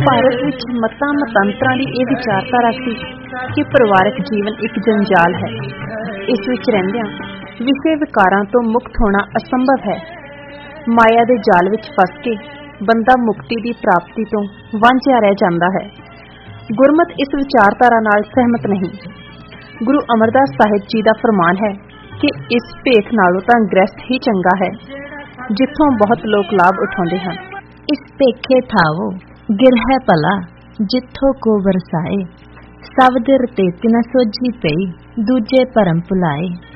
ਭਾਰਤ ਵਿੱਚ ਮਤਾਂਤਰਾਂ ਦੀ ਇਹ ਵਿਚਾਰਧਾਰਾ ਸੀ ਕਿ ਪਰਿਵਾਰਕ ਜੀਵਨ ਇੱਕ ਜੰਜਾਲ ਹੈ। ਇਸ ਵਿੱਚ ਰਹਿੰਦਿਆਂ ਵਿਸ਼ੇ ਵਿਕਾਰਾਂ ਤੋਂ ਮੁਕਤ ਹੋਣਾ ਅਸੰਭਵ ਹੈ। ਮਾਇਆ ਦੇ ਜਾਲ ਵਿੱਚ ਫਸ ਕੇ ਬੰਦਾ ਮੁਕਤੀ ਦੀ ਪ੍ਰਾਪਤੀ ਤੋਂ ਵਾਂਝਿਆ ਰਹਿ ਜਾਂਦਾ ਹੈ। ਗੁਰਮਤਿ ਇਸ ਵਿਚਾਰਧਾਰਾ ਨਾਲ ਸਹਿਮਤ ਨਹੀਂ। ਗੁਰੂ ਅਮਰਦਾਸ ਸਾਹਿਬ ਜੀ ਦਾ ਫਰਮਾਨ ਹੈ ਕਿ ਇਸ ਭੇਖ ਨਾਲੋਂ ਤਾਂ ਗ੍ਰਸਤ ਹੀ ਚੰਗਾ ਹੈ, ਜਿੱਥੋਂ ਬਹੁਤ ਲੋਕ ਲਾਭ ਉਠਾਉਂਦੇ ਹਨ। ਇਸ ਭੇਖੇ ਥਾਵੋ ਗਿਰਹਿ ਭਲਾ, ਜਿੱਥੋਂ ਕੋ ਵਰਸਾਏ, ਸਭ ਦਿਰ ਤੇ ਤਿਨਾ ਸੋਝੀ ਪਈ, ਦੂਜੇ ਭਰਮ ਭੁਲਾਏ।